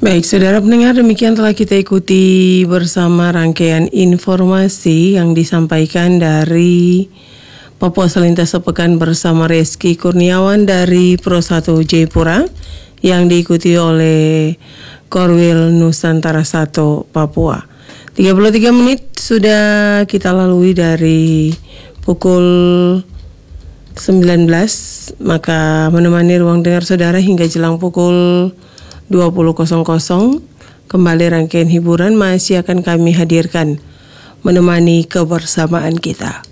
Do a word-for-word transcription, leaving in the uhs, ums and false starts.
Baik, saudara pendengar, demikian telah kita ikuti bersama rangkaian informasi yang disampaikan dari Papua Selintas Sepekan bersama Reski Kurniawan dari Pro satu Jayapura yang diikuti oleh Korwil Nusantara satu Papua. tiga puluh tiga menit sudah kita lalui dari pukul sembilan belas, maka menemani ruang dengar saudara hingga jelang pukul dua puluh kembali rangkaian hiburan masih akan kami hadirkan menemani kebersamaan kita.